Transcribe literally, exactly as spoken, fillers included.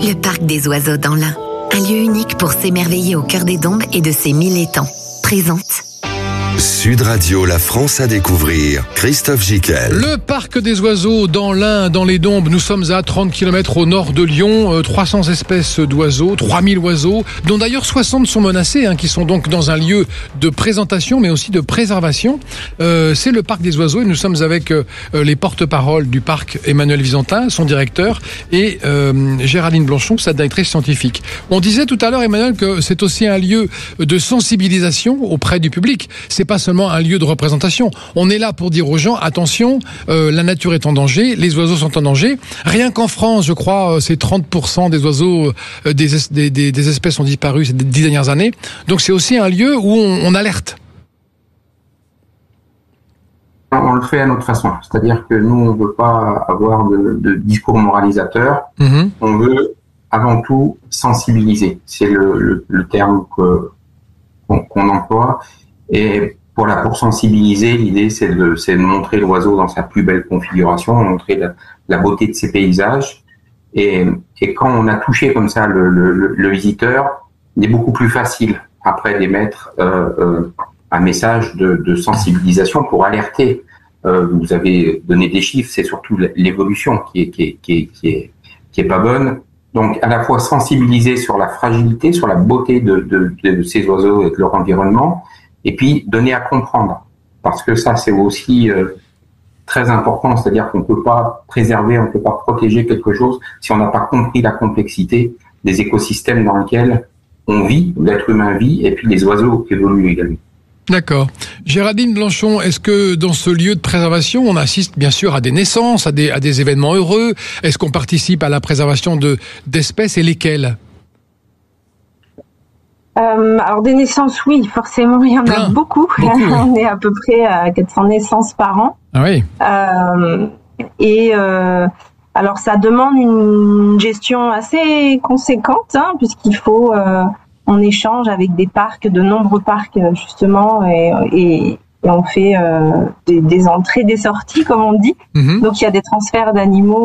Le parc des oiseaux dans l'Ain. Un lieu unique pour s'émerveiller au cœur des Dombes et de ses mille étangs. Présente. Sud Radio, la France à découvrir. Christophe Gicquel. Le parc des oiseaux dans l'Ain, dans les Dombes. Nous sommes à trente kilomètres au nord de Lyon. Euh, trois cents espèces d'oiseaux, trois mille oiseaux, dont d'ailleurs soixante sont menacés, hein, qui sont donc dans un lieu de présentation, mais aussi de préservation. Euh, c'est le parc des oiseaux et nous sommes avec euh, les porte-paroles du parc, Emmanuel Visantin, son directeur, et euh, Géraldine Blanchon, sa directrice scientifique. On disait tout à l'heure, Emmanuel, que c'est aussi un lieu de sensibilisation auprès du public. C'est pas seulement un lieu de représentation. On est là pour dire aux gens, attention, euh, la nature est en danger, les oiseaux sont en danger. Rien qu'en France, je crois, c'est trente pour cent des oiseaux, euh, des, des, des, des espèces ont disparu ces dix dernières années. Donc c'est aussi un lieu où on, on alerte. On le fait à notre façon. C'est-à-dire que nous, on ne veut pas avoir de, de discours moralisateur. Mmh. On veut avant tout sensibiliser. C'est le, le, le terme que, qu'on, qu'on emploie. Et pour la pour sensibiliser, l'idée c'est de c'est de montrer l'oiseau dans sa plus belle configuration, montrer la, la beauté de ses paysages. Et, et quand on a touché comme ça le, le, le visiteur, il est beaucoup plus facile après d'émettre euh, euh, un message de, de sensibilisation pour alerter. Euh, vous avez donné des chiffres, c'est surtout l'évolution qui est qui est qui est qui est, qui est pas bonne. Donc à la fois sensibiliser sur la fragilité, sur la beauté de, de, de ces oiseaux et de leur environnement. Et puis donner à comprendre, parce que ça c'est aussi euh, très important, c'est-à-dire qu'on ne peut pas préserver, on ne peut pas protéger quelque chose si on n'a pas compris la complexité des écosystèmes dans lesquels on vit, l'être humain vit, et puis les oiseaux évoluent également. D'accord. Géraldine Blanchon, est-ce que dans ce lieu de préservation, on assiste bien sûr à des naissances, à des, à des événements heureux? Est-ce qu'on participe à la préservation de, d'espèces et lesquelles? Euh, alors des naissances, oui, forcément, il y en Plein. a beaucoup. beaucoup oui. On est à peu près à quatre cents naissances par an. Ah oui. Euh, et euh, alors ça demande une gestion assez conséquente, hein, puisqu'il faut, euh, on échange avec des parcs, de nombreux parcs justement, et, et, et on fait euh, des, des entrées, des sorties, comme on dit. Mm-hmm. Donc il y a des transferts d'animaux